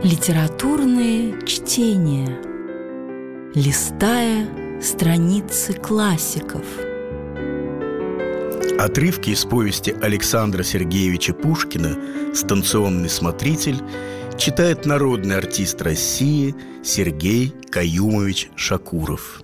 Литературные чтения, листая страницы классиков. Отрывки из повести Александра Сергеевича Пушкина «Станционный смотритель» читает народный артист России Сергей Каюмович Шакуров.